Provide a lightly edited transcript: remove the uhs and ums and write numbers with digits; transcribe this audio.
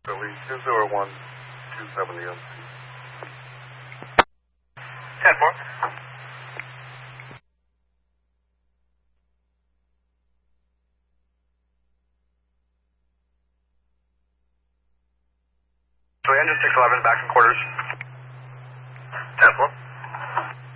Release 20127 EMC. 10-4. So engine 611 back in quarters. 10-4.